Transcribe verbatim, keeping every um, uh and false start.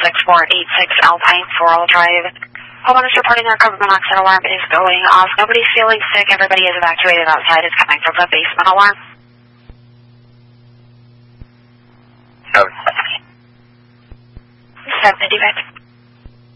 six four eight six Alpine Floral Drive. Homeowners reporting their carbon monoxide alarm is going off. Nobody's feeling sick. Everybody is evacuated outside. It's coming from the basement alarm. Oh. seventy back.